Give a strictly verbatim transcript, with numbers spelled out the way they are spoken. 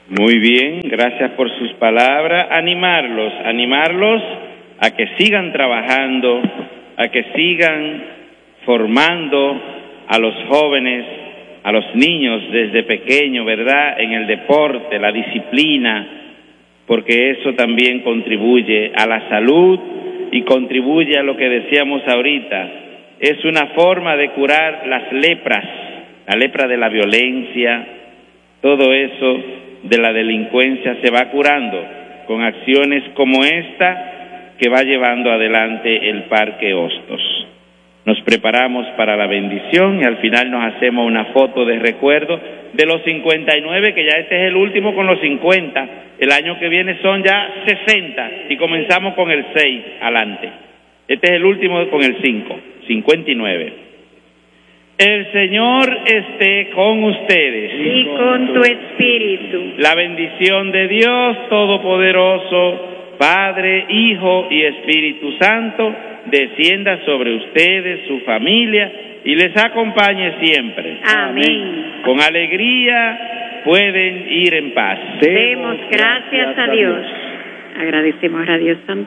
Muy bien, gracias por sus palabras. Animarlos, animarlos a que sigan trabajando, a que sigan formando a los jóvenes, a los niños desde pequeños, ¿verdad? En el deporte, la disciplina, porque eso también contribuye a la salud y contribuye a lo que decíamos ahorita. Es una forma de curar las lepras, la lepra de la violencia, todo eso de la delincuencia se va curando con acciones como esta que va llevando adelante el Parque Hostos. Nos preparamos para la bendición y al final nos hacemos una foto de recuerdo de los cincuenta y nueve, que ya este es el último con los cincuenta. El año que viene son ya sesenta y comenzamos con el seis adelante. Este es el último con el cinco, cincuenta y nueve. El Señor esté con ustedes. Y con tu espíritu. La bendición de Dios Todopoderoso, Padre, Hijo y Espíritu Santo, descienda sobre ustedes, su familia, y les acompañe siempre. Amén. Con alegría pueden ir en paz. Demos gracias a Dios. Agradecemos a Dios Santo.